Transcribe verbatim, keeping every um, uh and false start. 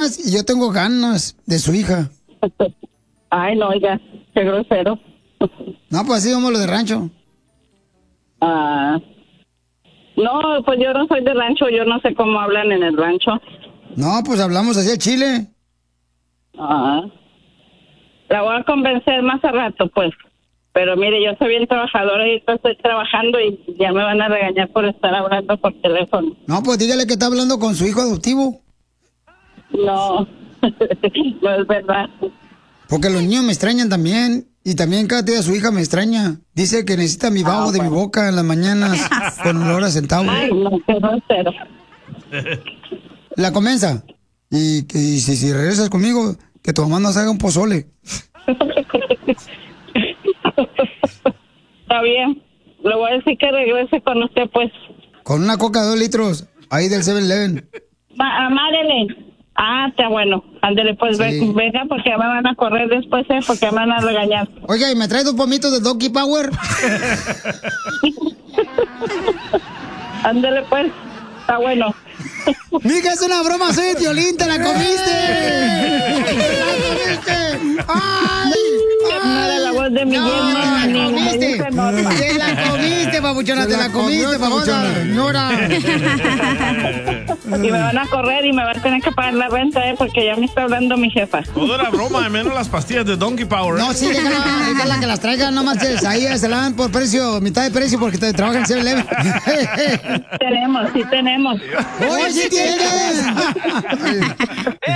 ganas y yo tengo ganas de su hija. Ay, no, oiga, qué grosero. No, pues así somos los de rancho. Ah, no, pues yo no soy de rancho, yo no sé cómo hablan en el rancho. No, pues hablamos así de Chile. Ah, la voy a convencer más a rato, pues. Pero mire, yo soy bien trabajadora y estoy trabajando y ya me van a regañar por estar hablando por teléfono. No, pues dígale que está hablando con su hijo adoptivo. No, no es verdad. Porque los niños me extrañan también. Y también cada día su hija me extraña. Dice que necesita mi vaho Ah, de bueno. mi boca en las mañanas con olor a centavo. Ay, no, qué grosero. La comienza. Y, que- y si, si regresas conmigo, que tu mamá nos haga un pozole. Está bien. Le voy a decir que regrese con usted, pues. Con una coca de dos litros, ahí del seven eleven. Ma amárele. Ah, está bueno. Ándele, pues, Sí. ve- venga, porque me van a correr después, ¿eh? Porque me van a regañar. Oiga, ¿y me trae dos pomitos de Donkey Power? Ándele, pues. Está bueno. Mija, es una broma, soy el violín, te la comiste. ¡Te la comiste! ¡Ay! No era la voz de mi No, yerno, te la ni me comiste. dice Norma. Te la comiste, papuchona, Se te la la comiste, comió papuchona. toda. Señora. Y me van a correr y me van a tener que pagar la renta, ¿eh? Porque ya me está hablando mi jefa. Todo era broma, menos las pastillas de Donkey Power. ¿eh? No, sí, déjala, déjala que las traigan, nomás que ahí se la dan por precio, mitad de precio, porque te trabajan en seven eleven. Tenemos, sí tenemos. ¡Hoy sí tienes!